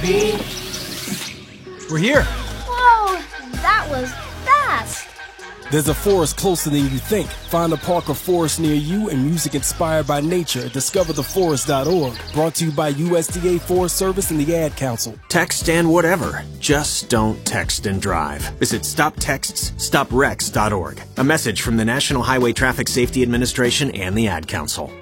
We're here. Whoa, that was fast. There's a forest closer than you think. Find a park or forest near you and music inspired by nature at discovertheforest.org. Brought to you by USDA Forest Service and the Ad Council. Text and whatever. Just don't text and drive. Visit StopTextsStopWrecks.org. A message from the National Highway Traffic Safety Administration and the Ad Council.